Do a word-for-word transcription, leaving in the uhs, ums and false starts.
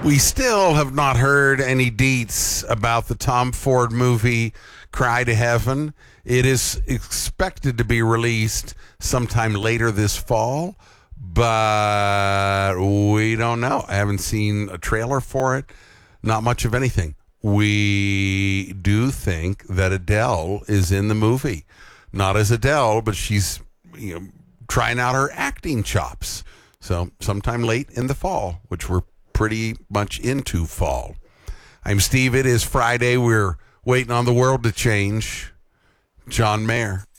We still have not heard any deets about the Tom Ford movie Cry to Heaven. It is expected to be released sometime later this fall, but we don't know. I haven't seen a trailer for it, not much of anything. We do think that Adele is in the movie. Not as Adele, but she's you know, trying out her acting chops. So sometime late in the fall, which we're pretty much into fall. I'm Steve. It is Friday. We're waiting on the world to change. John Mayer.